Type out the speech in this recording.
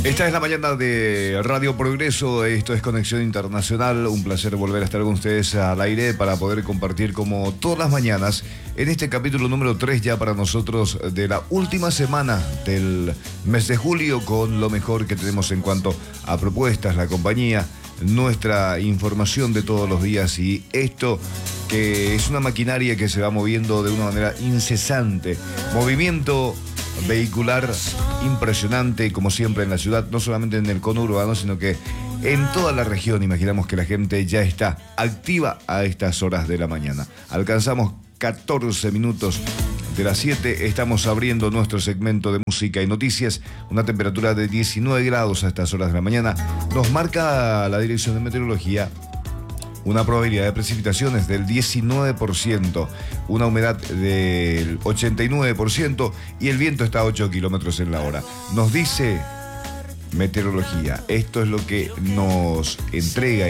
Esta es la mañana de Radio Progreso, esto es Conexión Internacional, un placer volver a estar con ustedes al aire para poder compartir como todas las mañanas en este capítulo número 3 ya para nosotros de la última semana del mes de julio con lo mejor que tenemos en cuanto a propuestas, la compañía, nuestra información de todos los días y esto que es una maquinaria que se va moviendo de una manera incesante, movimiento vehicular impresionante, como siempre en la ciudad, no solamente en el conurbano, sino que en toda la región. Imaginamos que la gente ya está activa a estas horas de la mañana. Alcanzamos 14 minutos de las 7, estamos abriendo nuestro segmento de música y noticias, una temperatura de 19 grados a estas horas de la mañana. Nos marca la Dirección de Meteorología una probabilidad de precipitaciones del 19%, una humedad del 89% y el viento está a 8 kilómetros en la hora. Nos dice meteorología, esto es lo que nos entrega